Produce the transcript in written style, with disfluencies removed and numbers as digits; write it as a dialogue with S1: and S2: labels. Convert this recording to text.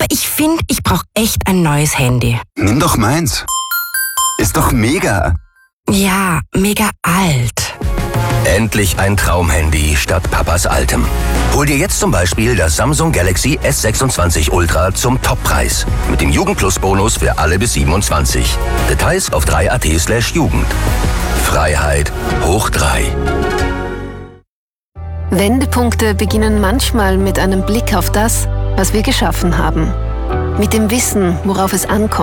S1: ich finde, ich brauche echt ein neues Handy.
S2: Nimm doch meins. Ist doch mega.
S1: Ja, mega alt.
S3: Endlich ein Traumhandy statt Papas altem. Hol dir jetzt zum Beispiel das Samsung Galaxy S26 Ultra zum Toppreis. Mit dem Jugend-Plus-Bonus für alle bis 27. Details auf 3.at/Jugend. Freiheit hoch 3.
S4: Wendepunkte beginnen manchmal mit einem Blick auf das, was wir geschaffen haben. Mit dem Wissen, worauf es ankommt.